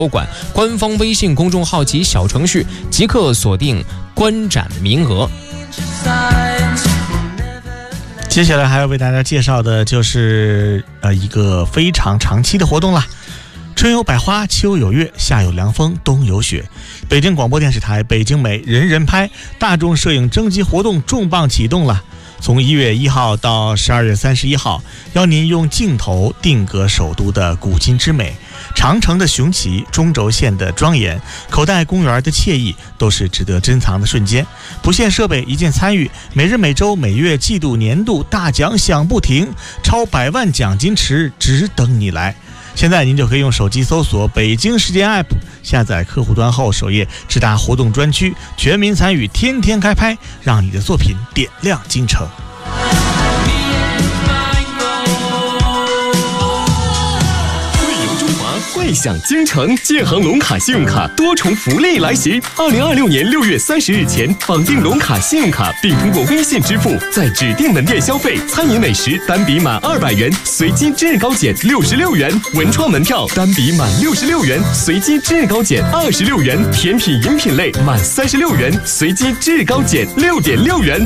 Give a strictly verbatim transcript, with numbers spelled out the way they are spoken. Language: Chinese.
馆官方微信公众号及小程序，即刻锁定观展名额。 接下来还要为大家介绍的就是呃一个非常长期的活动了。春有百花，秋有月，夏有凉风，冬有雪。北京广播电视台北京美人人拍大众摄影征集活动重磅启动了。从一月一号到十二月三十一号，邀您用镜头定格首都的古今之美，长城的雄奇，中轴线的庄严，口袋公园的惬意，都是值得珍藏的瞬间。不限设备，一键参与，每日每周每月季度年度大奖响不停，超百万奖金池只等你来。现在您就可以用手机搜索北京时间 App， 下载客户端后首页直达活动专区，全民参与，天天开拍，让你的作品点亮京城。 汇享京城，建行龙卡信用卡多重福利来袭！二零二六年六月三十日前绑定龙卡信用卡，并通过微信支付，在指定门店消费，餐饮美食单笔满二百元，随机至高减六十六元；文创门票单笔满六十六元，随机至高减二十六元；甜品饮品类满三十六元，随机至高减六点六元。